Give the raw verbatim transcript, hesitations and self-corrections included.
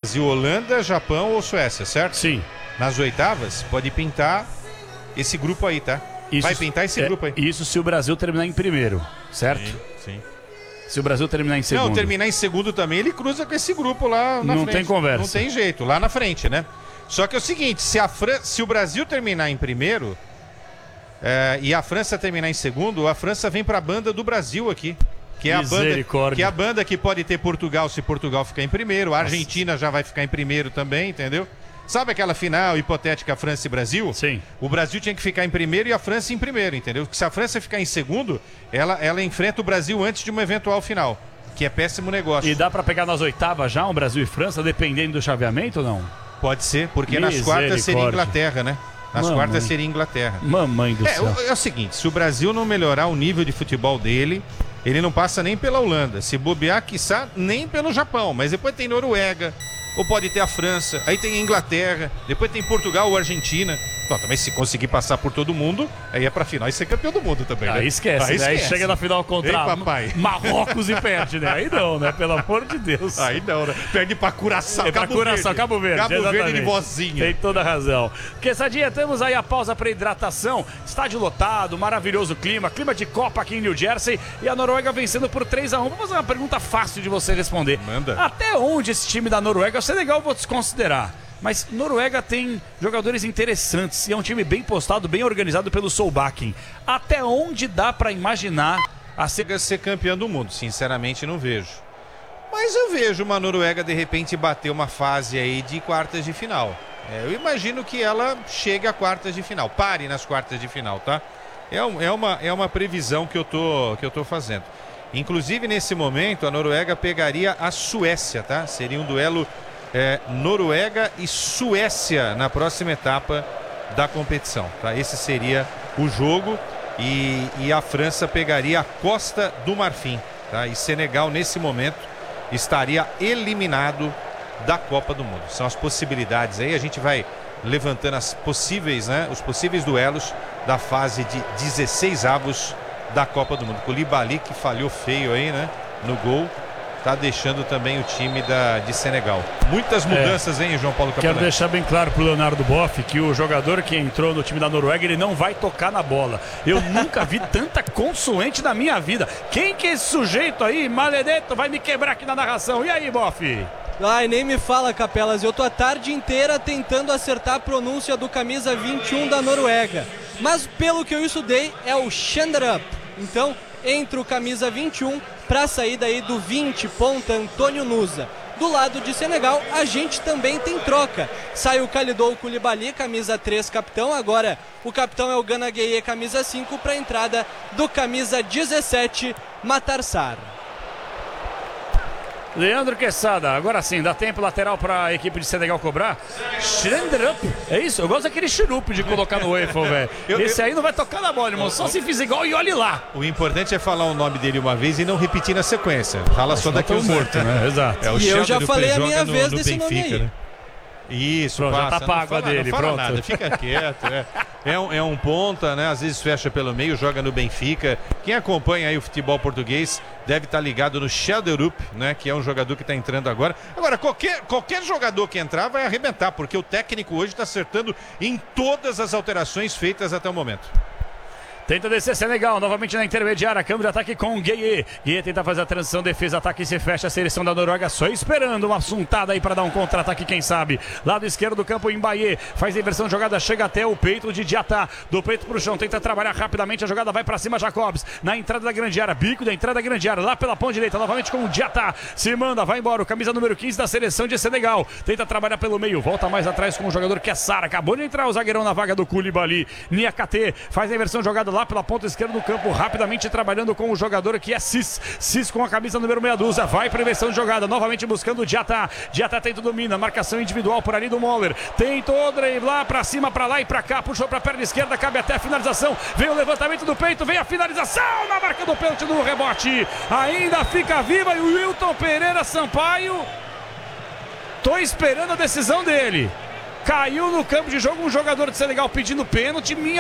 Brasil, Holanda, Japão ou Suécia, certo? Sim. Nas oitavas, pode pintar esse grupo aí, tá? Isso, Vai pintar esse é, grupo aí. Isso se o Brasil terminar em primeiro, certo? Sim, sim. Se o Brasil terminar em segundo. Não, terminar em segundo também, ele cruza com esse grupo lá na Não frente. tem conversa. Não tem jeito, lá na frente, né? Só que é o seguinte, se, a Fran... se o Brasil terminar em primeiro é, e a França terminar em segundo, a França vem pra banda do Brasil aqui. Que é, a banda, que é a banda que pode ter Portugal se Portugal ficar em primeiro, a Argentina já vai ficar em primeiro também, entendeu? Sabe aquela final hipotética França e Brasil? Sim. O Brasil tinha que ficar em primeiro e a França em primeiro, entendeu? Porque se a França ficar em segundo, ela, ela enfrenta o Brasil antes de uma eventual final, que é péssimo negócio. E dá pra pegar nas oitavas já um Brasil e França, dependendo do chaveamento ou não? Pode ser, porque nas quartas seria Inglaterra, né? Nas Mamãe. quartas seria Inglaterra. Mamãe do é, céu. É o seguinte, se o Brasil não melhorar o nível de futebol dele, ele não passa nem pela Holanda. Se bobear, quiçá, nem pelo Japão. Mas depois tem Noruega, ou pode ter a França, aí tem a Inglaterra, depois tem Portugal ou Argentina. Então, também se conseguir passar por todo mundo, aí é pra final e ser campeão do mundo também, né? Aí esquece, aí, né? Aí esquece. chega na final contra Ei, papai. Marrocos e perde, né? Aí não, né? Pelo amor de Deus. Aí não, né? Perde pra Curaçao, É pra Cabo Curaçao, Verde. Cabo Verde. Cabo exatamente. Verde de vozinha. Tem toda a razão. Quesadinha, temos aí a pausa para hidratação. Estádio lotado, maravilhoso clima, clima de Copa aqui em New Jersey e a Noruega vencendo por três a um. Vou fazer uma pergunta fácil de você responder. Manda. Até onde esse time da Noruega, eu sei legal, eu vou desconsiderar. Mas Noruega tem jogadores interessantes e é um time bem postado, bem organizado pelo Solbakken. Até onde dá para imaginar a ser... ser campeão do mundo? Sinceramente, não vejo. Mas eu vejo uma Noruega, de repente, bater uma fase aí de quartas de final. É, eu imagino que ela chegue a quartas de final. Pare nas quartas de final, tá? É, um, é, uma, é uma previsão que eu tô, que eu tô fazendo. Inclusive, nesse momento, a Noruega pegaria a Suécia, tá? Seria um duelo... É, Noruega e Suécia na próxima etapa da competição, tá? Esse seria o jogo e, e a França pegaria a Costa do Marfim, tá? E Senegal nesse momento estaria eliminado da Copa do Mundo. São as possibilidades aí, a gente vai levantando as possíveis, né? Os possíveis duelos da fase de dezesseis avos da Copa do Mundo. Koulibaly, que falhou feio aí, né? No gol. Tá deixando também o time da, de Senegal. Muitas mudanças, é. hein, João Paulo Campanelli? Quero deixar bem claro pro Leonardo Boff que o jogador que entrou no time da Noruega, ele não vai tocar na bola. Eu nunca vi tanta consoante na minha vida. Quem que é esse sujeito aí, Maledetto, vai me quebrar aqui na narração? E aí, Boff? Ai, nem me fala, Capelas. Eu tô a tarde inteira tentando acertar a pronúncia do camisa vinte e um da Noruega. Mas pelo que eu estudei, é o Schandrup. Então, entra o camisa vinte e um para a saída aí do vinte, ponta Antônio Nusa. Do lado de Senegal, a gente também tem troca. Sai o Kalidou Koulibaly, camisa três, capitão. Agora o capitão é o Gana Gueye, camisa cinco, para a entrada do camisa dezessete, Matar Sarr. Leandro Quesada, agora sim, dá tempo lateral para a equipe de Senegal cobrar. Schandrup, é isso? Eu gosto daquele churup de colocar no waffle, velho. Esse aí não vai tocar na bola, irmão, só se fizer igual e olhe lá. O importante é falar o nome dele uma vez e não repetir na sequência. Fala só daqui uns morto, né? Exato. É, o e eu já falei a minha no, vez no desse Benfica, nome aí. Né? Isso, pronto, passa, já tá pago a dele, não fala pronto. Nada, fica quieto, é. É, um, é um ponta, né? Às vezes fecha pelo meio, joga no Benfica. Quem acompanha aí o futebol português deve estar ligado no Schandrup, né? Que é um jogador que está entrando agora. Agora, qualquer, qualquer jogador que entrar vai arrebentar, porque o técnico hoje está acertando em todas as alterações feitas até o momento. Tenta descer Senegal, novamente na intermediária, câmbio de ataque com o Gueye. Gueye tenta fazer a transição, defesa, ataque e se fecha. A seleção da Noruega só esperando uma assuntada aí para dar um contra-ataque, quem sabe. Lado esquerdo do campo, Mbaye faz a inversão de jogada, chega até o peito de Diatá. Do peito pro chão, tenta trabalhar rapidamente, a jogada vai para cima, Jacobs. Na entrada da grande área, bico da entrada da grande área, lá pela ponta direita, novamente com o Diatá. Se manda, vai embora, o camisa número quinze da seleção de Senegal. Tenta trabalhar pelo meio, volta mais atrás com o jogador que é Sarr. Acabou de entrar o zagueirão na vaga do Koulibaly. Niakate faz a inversão de jogada lá pela ponta esquerda do campo, rapidamente trabalhando com o jogador que é Cis. Cis com a camisa número meia dúzia, vai para inversão de jogada, novamente buscando o Diatá. Diatá tenta domina, marcação individual por ali do Moller. Tentou driblar para cima, para lá e para cá, puxou para a perna esquerda, cabe até a finalização. Vem o levantamento do peito, vem a finalização na marca do pênalti do rebote. Ainda fica viva e o Wilton Pereira Sampaio. Tô esperando a decisão dele. Caiu no campo de jogo um jogador de Senegal pedindo pênalti. Minha